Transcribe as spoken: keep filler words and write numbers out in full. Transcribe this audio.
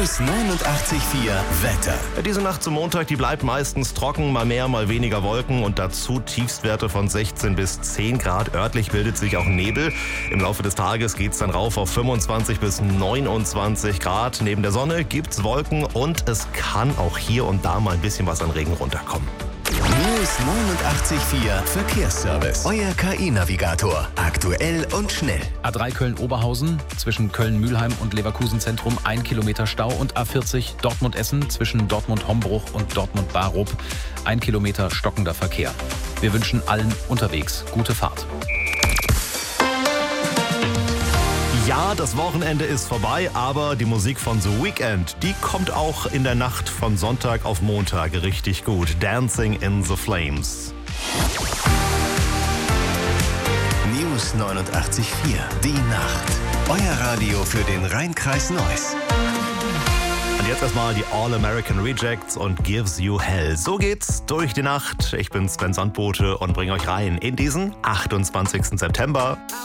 News neunundachtzig Komma vier Wetter. Ja, diese Nacht zum Montag, die bleibt meistens trocken, mal mehr, mal weniger Wolken und dazu Tiefstwerte von sechzehn bis zehn Grad. Örtlich bildet sich auch Nebel. Im Laufe des Tages geht es dann rauf auf fünfundzwanzig bis neunundzwanzig Grad. Neben der Sonne gibt's Wolken und es kann auch hier und da mal ein bisschen was an Regen runterkommen. News neunundachtzig Komma vier Verkehrsservice. Euer K I-Navigator. Aktuell und schnell. A drei Köln-Oberhausen zwischen Köln-Mühlheim und Leverkusen-Zentrum ein Kilometer Stau und A vierzig Dortmund-Essen zwischen Dortmund-Hombruch und Dortmund-Barup ein Kilometer stockender Verkehr. Wir wünschen allen unterwegs gute Fahrt. Ja, das Wochenende ist vorbei, aber die Musik von The Weeknd, die kommt auch in der Nacht von Sonntag auf Montag richtig gut. Dancing in the Flames. News neunundachtzig Komma vier. Die Nacht. Euer Radio für den Rhein-Kreis Neuss. Und jetzt erstmal die All-American Rejects und Gives You Hell. So geht's durch die Nacht. Ich bin Sven Sandbote und bringe euch rein in diesen achtundzwanzigsten September.